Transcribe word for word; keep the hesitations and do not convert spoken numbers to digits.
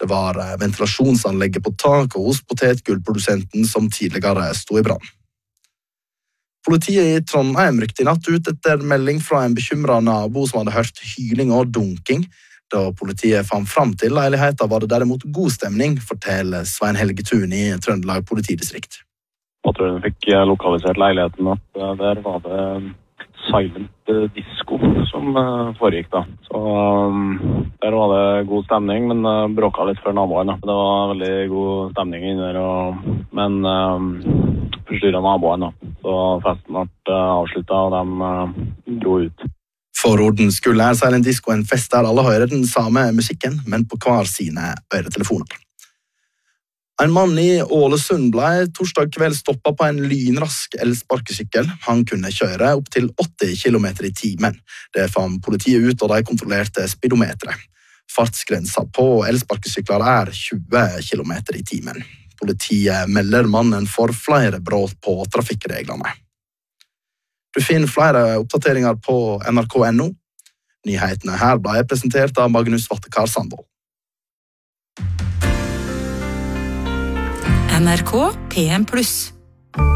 Det var ventilasjonsanlegget på taket hos potetgullprodusenten som tidligere sto i brann. Politiet i Trondheim rykte i natt ut etter melding fra en bekymret nabo som hadde hørt hyling og dunking. Da politiet fant fram til leiligheten var det derimot god stemning, forteller Svein Helge Thun i Trøndelag politidistrikt. Patruljen fikk lokalisert leiligheten at der var det silent disco som foregikk da. Så um, der var det god stemning, men uh, bråka litt for naboene. Det var veldig god stemning inne der, og, men um, forstyrret naboene. Så festen ble uh, avsluttet, og de uh, dro ut. For ordens skyld er silent disco en fest der alle hører den samme musikken, men på hver sine øretelefoner. En mann i Ålesund ble torsdag kveld stoppet på en lynrask elsparkesykkel. Han kunne kjøre opp til åtti kilometer i timen. Det fant politiet ut, og de kontrollerte speedometeret. Fartsgrensa på elsparkesykler er tjue kilometer i timen. Politiet melder mannen for flere brudd på trafikkreglene. Du finner flere oppdateringer på N R K punktum N O. Nyhetene her ble presentert av Magnus Vattekar Sandvold. N R K P M pluss.